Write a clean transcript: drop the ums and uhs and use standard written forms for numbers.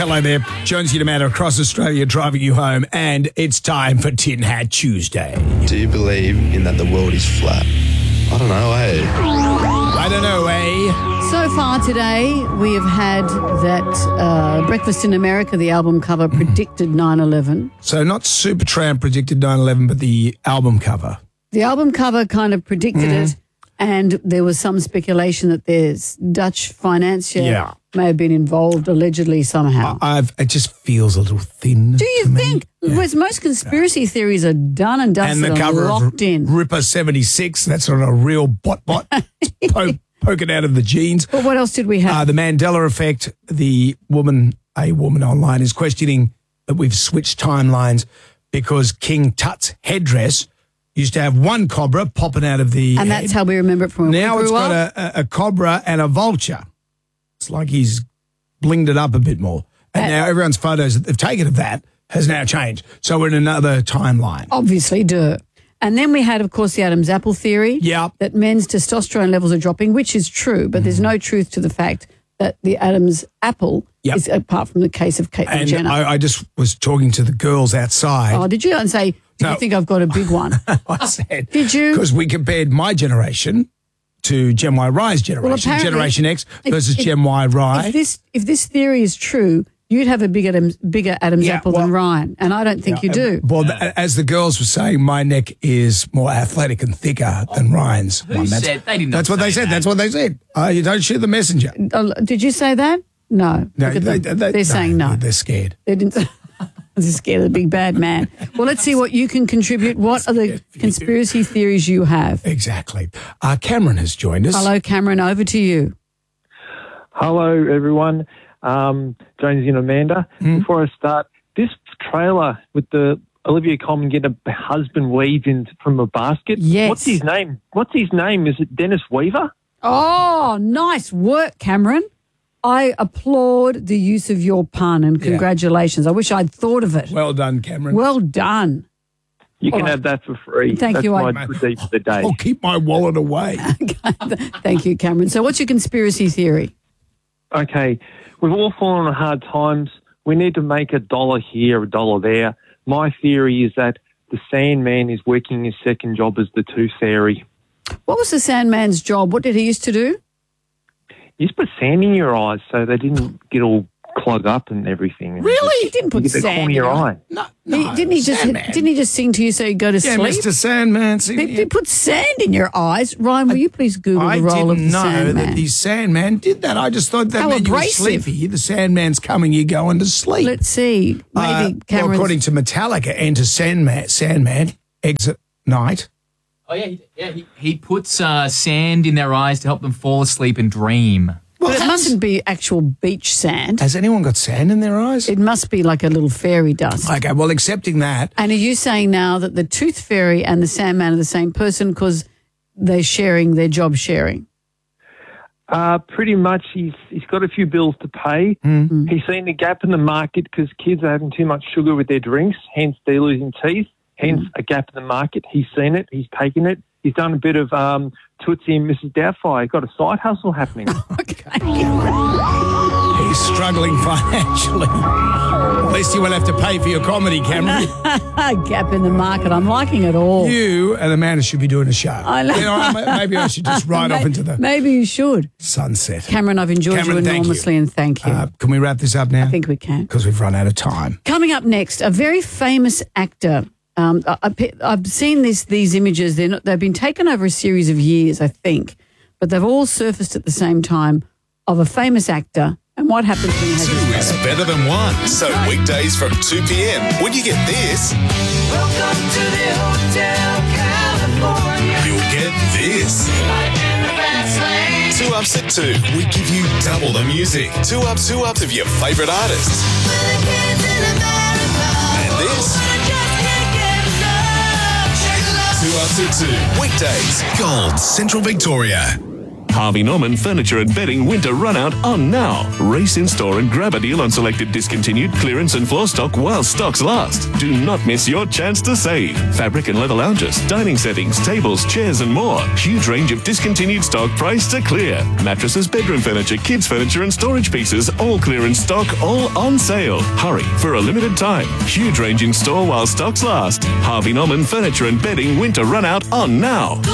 Hello there. Jonesy and Amanda across Australia driving you home, and it's time for Tin Hat Tuesday. Do you believe in that the world is flat? I don't know, I don't know, So far today, we have had that Breakfast in America, the album cover, predicted 9/11. So not Supertramp predicted 9/11, but the album cover. The album cover kind of predicted it, and there was some speculation that there's Dutch financier may have been involved allegedly somehow. It just feels a little thin. Do you think? Whereas most conspiracy theories are done and dusted And the cover locked in. Ripper 76, that's not a real bot. Poking out of the jeans. But what else did we have? The Mandela effect. A woman online is questioning that we've switched timelines because King Tut's headdress used to have one cobra popping out of the and head. that's how we remember it from when Now we it's grew got up. a cobra and a vulture. It's like he's blinged it up a bit more. And now everyone's photos that they've taken of that has now changed. So we're in another timeline. Obviously, duh. And then we had, of course, the Adam's apple theory. Yep. That men's testosterone levels are dropping, which is true, but there's no truth to the fact that the Adam's apple is, apart from the case of Caitlyn Jenner. I just was talking to the girls outside. Oh, did you? And say, do you think I've got a big one? I said. Did you? Because we compared my generation to Gen Y Rye's generation. Well, Generation X versus Gen Y Rye. If this theory is true, you'd have a bigger Adam's apple than Ryan, and I don't think you do. Well, as the girls were saying, my neck is more athletic and thicker than Ryan's. Who said? They did not That's what they said. That's what they said. You don't shoot the messenger. Did you say that? No. No, Look at them. They're saying no. They're scared. They didn't. They're scared of the big bad man. Well, let's see what you can contribute. What are the conspiracy theories you have? Exactly. Cameron has joined us. Hello, Cameron. Over to you. Hello, everyone. Jonesy and Amanda. Before I start, this trailer with the Olivia Colman getting a husband weaved in from a basket. Yes. What's his name? Is it Dennis Weaver? Oh, nice work, Cameron. I applaud the use of your pun and congratulations. I wish I'd thought of it. Well done, Cameron. Well done. You can have that for free. Thank you. That's my good deed for the day. I'll keep my wallet away. Thank you, Cameron. So what's your conspiracy theory? Okay, we've all fallen on hard times. We need to make $1 here, $1 there. My theory is that the Sandman is working his second job as the Tooth Fairy. What was the Sandman's job? What did he used to do? He used to put sand in your eyes so they didn't get all clogged up and everything. Really? He didn't put you get the sand corner of in your your eye. No, Didn't he just sing to you so you go to Yeah, sleep? Mr. Sandman. He put sand in your eyes. Ryan, will you please Google the role of the I didn't know Sandman? that the Sandman did that. I just thought that How meant you were abrasive. sleepy. The Sandman's coming, you're going to sleep. Let's see. Maybe Cameron's... Well, according to Metallica, enter Sandman, exit night. Oh, yeah. He puts sand in their eyes to help them fall asleep and dream. Well, But it mustn't be actual beach sand. Has anyone got sand in their eyes? It must be like a little fairy dust. Okay, well, accepting that. And are you saying now that the Tooth Fairy and the Sandman are the same person because they're sharing their job sharing? Pretty much. He's got a few bills to pay. He's seen the gap in the market because kids are having too much sugar with their drinks, hence they're losing teeth, hence a gap in the market. He's seen it. He's taken it. He's done a bit of Tootsie and Mrs. Doubtfire. He's got a side hustle happening. He's struggling financially. At least you won't have to pay for your comedy, Cameron. Gap in the market. I'm liking it all. You and Amanda should be doing a show. I know. You know, maybe I should just ride off into the Maybe you should. sunset. Cameron, I've enjoyed Cameron, you thank you. enormously and thank you. Can we wrap this up now? I think we can. Because we've run out of time. Coming up next, a very famous actor. I've seen these images. They've been taken over a series of years, I think, but they've all surfaced at the same time of a famous actor and what happens when you have Two is better than one. So weekdays from 2 p.m. when you get this, Welcome to the Hotel California. you'll get this. Life in the fast lane. 2 Ups at 2. We give you double the music. 2 ups of your favourite artists. With the kids in America. And this, I just can't get enough. Shake it up. 2 Ups at 2. Weekdays, Gold, Central Victoria. Harvey Norman Furniture and Bedding winter run out on now. Race in store and grab a deal on selected discontinued clearance and floor stock while stocks last. Do not miss your chance to save. Fabric and leather lounges, dining settings, tables, chairs and more. Huge range of discontinued stock priced to clear. Mattresses, bedroom furniture, kids furniture and storage pieces, all clearance stock, all on sale. Hurry for a limited time. Huge range in store while stocks last. Harvey Norman Furniture and Bedding winter run out on now.